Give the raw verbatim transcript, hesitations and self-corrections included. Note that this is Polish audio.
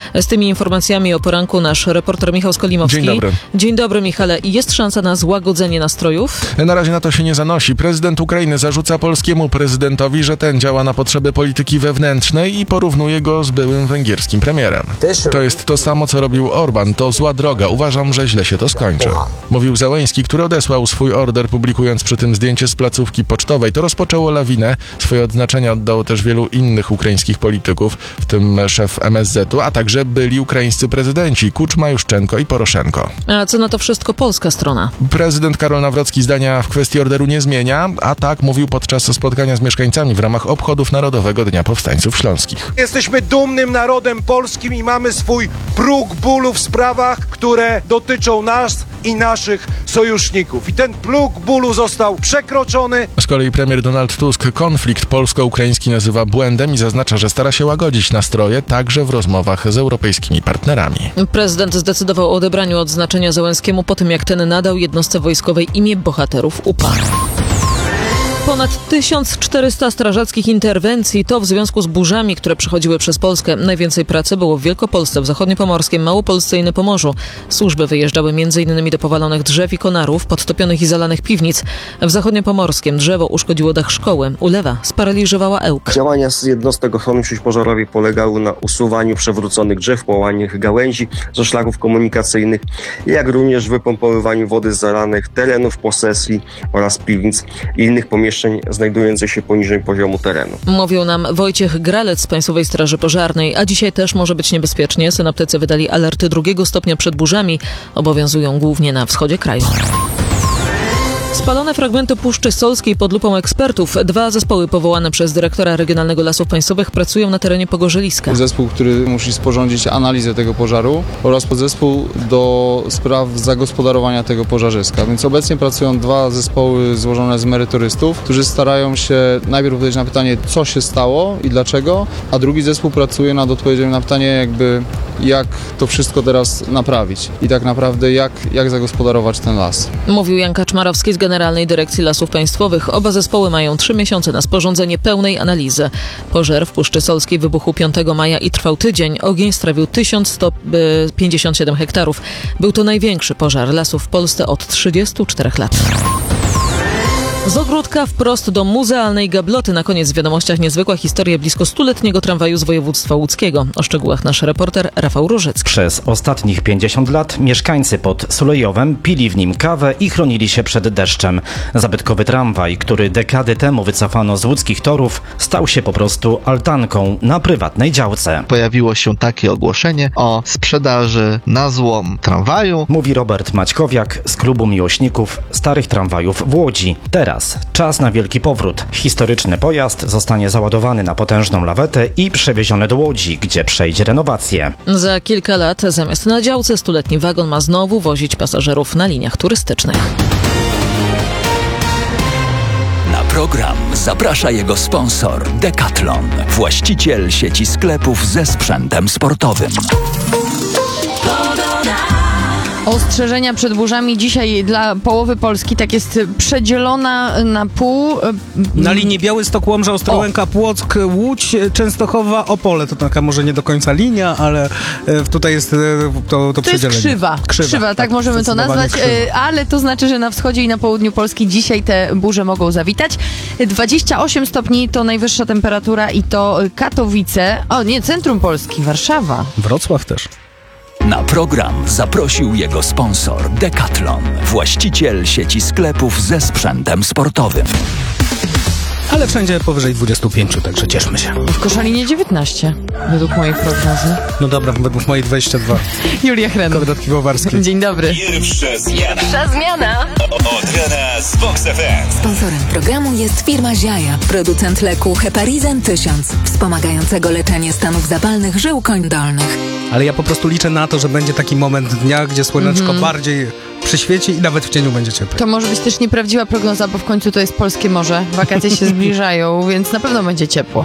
Z tymi informacjami o poranku nasz reporter Michał Skolimowski. Dzień dobry. Dzień dobry, Michale. Jest szansa na złagodzenie nastrojów? Na razie na to się nie zanosi. Prezydent Ukrainy zarzuca polskiemu prezydentowi, że ten działa na potrzeby polityki wewnętrznej i porównuje go z byłym węgierskim premierem. To jest to samo, co robił Orban. To zła droga. Uważam, że źle się to skończy. Mówił Zełenski, który odesłał swój order, publikując przy tym zdjęcie z placówki pocztowej. To rozpoczęło lawinę. Swoje odznaczenia oddało też wielu innych ukraińskich polityków, w tym szef M S Z-u, a także byli ukraińscy prezydenci Kuczma, Juszczenko i Poroszenko. A co na to wszystko polska strona? Prezydent Karol Nawrocki zdania w kwestii orderu nie zmienia, a tak mówił podczas spotkania z mieszkańcami w ramach obchodów Narodowego Dnia Powstańców Śląskich. Jesteśmy dumnym narodem polskim i mamy swój próg bólu w sprawach, które dotyczą nas i naszych sojuszników. I ten próg bólu został przekroczony. Z kolei premier Donald Tusk konflikt polsko-ukraiński nazywa błędem i zaznacza, że stara się łagodzić nastroje także w rozmowach z europejskimi partnerami. Prezydent zdecydował o odebraniu odznaczenia Zełenskiemu po tym, jak ten nadał jednostce wojskowej imię bohaterów U P A. Ponad tysiąc czterysta strażackich interwencji to w związku z burzami, które przechodziły przez Polskę. Najwięcej pracy było w Wielkopolsce, w Zachodniopomorskiem, Małopolsce i Pomorzu. Służby wyjeżdżały między innymi do powalonych drzew i konarów, podtopionych i zalanych piwnic. W Zachodniopomorskim drzewo uszkodziło dach szkoły. Ulewa sparaliżowała Ełk. Działania z jednostek ochrony przeciwpożarowej polegały na usuwaniu przewróconych drzew, połamaniu gałęzi ze szlaków komunikacyjnych, jak również wypompowywaniu wody z zalanych terenów posesji oraz piwnic i innych pomieszczeń znajdujących się poniżej poziomu terenu. Mówił nam Wojciech Gralec z Państwowej Straży Pożarnej, a dzisiaj też może być niebezpiecznie. Synoptycy wydali alerty drugiego stopnia przed burzami. Obowiązują głównie na wschodzie kraju. Spalone fragmenty Puszczy Solskiej pod lupą ekspertów. Dwa zespoły powołane przez dyrektora Regionalnego Lasów Państwowych pracują na terenie Pogorzeliska. Zespół, który musi sporządzić analizę tego pożaru oraz podzespół do spraw zagospodarowania tego pożarzyska. Więc obecnie pracują dwa zespoły złożone z merytorystów, którzy starają się najpierw odpowiedzieć na pytanie, co się stało i dlaczego, a drugi zespół pracuje nad odpowiedzią na pytanie, jakby jak to wszystko teraz naprawić i tak naprawdę jak, jak zagospodarować ten las. Mówił Jan Kaczmarowski z Generalnej Dyrekcji Lasów Państwowych. Oba zespoły mają trzy miesiące na sporządzenie pełnej analizy. Pożar w Puszczy Solskiej wybuchł piątego maja i trwał tydzień. Ogień strawił tysiąc sto pięćdziesiąt siedem hektarów. Był to największy pożar lasów w Polsce od trzydziestu czterech lat. Z ogródka wprost do muzealnej gabloty. Na koniec w wiadomościach niezwykła historia blisko stuletniego tramwaju z województwa łódzkiego. O szczegółach nasz reporter Rafał Różycki. Przez ostatnich pięćdziesiąt lat mieszkańcy pod Sulejowem pili w nim kawę i chronili się przed deszczem. Zabytkowy tramwaj, który dekady temu wycofano z łódzkich torów, stał się po prostu altanką na prywatnej działce. Pojawiło się takie ogłoszenie o sprzedaży na złom tramwaju. Mówi Robert Maćkowiak z klubu miłośników starych tramwajów w Łodzi. Teraz czas na wielki powrót. Historyczny pojazd zostanie załadowany na potężną lawetę i przewieziony do Łodzi, gdzie przejdzie renowację. Za kilka lat zamiast na działce stuletni wagon ma znowu wozić pasażerów na liniach turystycznych. Na program zaprasza jego sponsor Decathlon, właściciel sieci sklepów ze sprzętem sportowym. Ostrzeżenia przed burzami dzisiaj dla połowy Polski, tak jest przedzielona na pół. Na linii Białystok, Łomża, Ostrołęka, o. Płock, Łódź, Częstochowa, Opole. To taka może nie do końca linia, ale tutaj jest to, to, to przedzielenie. Jest krzywa, krzywa, krzywa tak, tak możemy to nazwać, krzywa. Ale to znaczy, że na wschodzie i na południu Polski dzisiaj te burze mogą zawitać. dwadzieścia osiem stopni to najwyższa temperatura i to Katowice, o nie, centrum Polski, Warszawa. Wrocław też. Na program zaprosił jego sponsor Decathlon, właściciel sieci sklepów ze sprzętem sportowym. Ale wszędzie powyżej dwudziestu pięciu, także cieszmy się. W Koszalinie dziewiętnaście, według mojej prognozy. No dobra, według mojej dwadzieścia dwa. Julia Hren. Kordot Piwowarski. Dzień dobry. Pierwsza zmiana. Pierwsza zmiana. Od rana z Vox F M. Sponsorem programu jest firma Ziaja, producent leku Heparizan tysiąc, wspomagającego leczenie stanów zapalnych żył koń dolnych. Ale ja po prostu liczę na to, że będzie taki moment dnia, gdzie słoneczko mm-hmm. bardziej przyświeci i nawet w cieniu będzie ciepło. To może być też nieprawdziwa prognoza, bo w końcu to jest polskie morze. Wakacje się zbliżają, więc na pewno będzie ciepło.